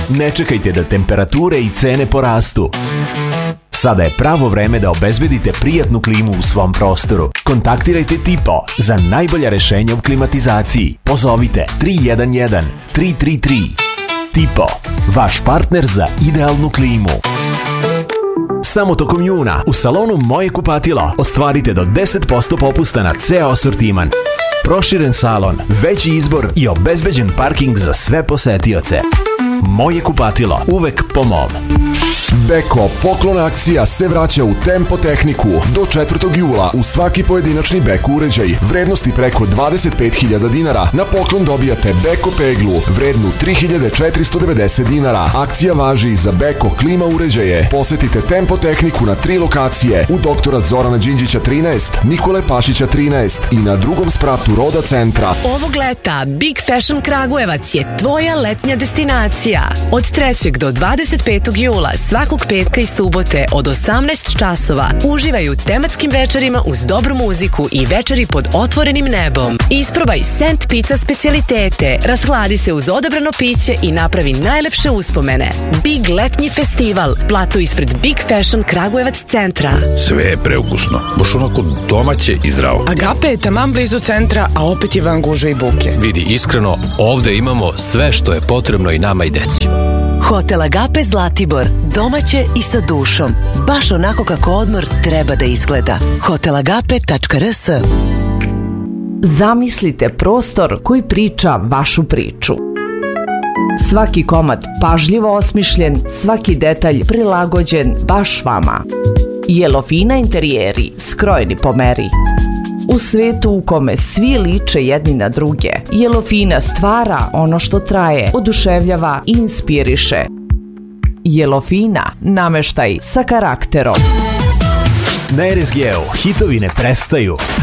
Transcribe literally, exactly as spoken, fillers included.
Ne čekajte da temperature i cene porastu. Sada je pravo vreme da obezbedite prijatnu klimu u svom prostoru. Kontaktirajte Tipo za najbolja rešenja u klimatizaciji. Pozovite tri jedan jedan tri tri tri. Tipo, vaš partner za idealnu klimu. Samo tokom juna u salonu Moje kupatilo ostvarite do deset posto popusta na ceo asortiman. Proširen salon, veći izbor i obezbeđen parking za sve posetioce. Moje kupatilo, uvek po mom. Beko poklon akcija se vraća u Tempo tehniku. Do četvrtog jula u svaki pojedinačni Beko uređaj vrednosti preko dvadeset pet hiljada dinara na poklon dobijate Beko peglu vrednu tri hiljade četiristo devedeset dinara. Akcija važi i za Beko klima uređaje. Posetite Tempo tehniku na tri lokacije: u doktora Zorana Đinđića trinaest, Nikole Pašića trinaest i na drugom spratu Roda centra. Ovog leta Big Fashion Kragujevac je tvoja letnja destinacija. Od trećeg do dvadeset petog jula svakog petka i subote od osamnaest časova uživaj u tematskim večerima uz dobru muziku i večeri pod otvorenim nebom. Isprobaj Sent Pizza specijalitete, rashladi se uz odabrano piće i napravi najlepše uspomene. Big letnji festival, plato ispred Big Fashion Kragujevac centra. Sve je preukusno, baš onako domaće i zdravo. Agape je taman blizu centra, a opet je van gužve i buke. Vidi, iskreno, ovde imamo sve što je potrebno i nama i deci. Hotel Agape Zlatibor, domaće i sa dušom. Baš onako kako odmor treba da izgleda. hotel agape tačka r s. Zamislite prostor koji priča vašu priču. Svaki komad pažljivo osmišljen, svaki detalj prilagođen baš vama. Jelofina interijeri, skrojeni po meri. U svetu u kome svi liče jedni na druge, Jelofina stvara ono što traje, oduševljava i inspiriše. Jelofina, nameštaj sa karakterom. Na R S G-u hitovi ne prestaju.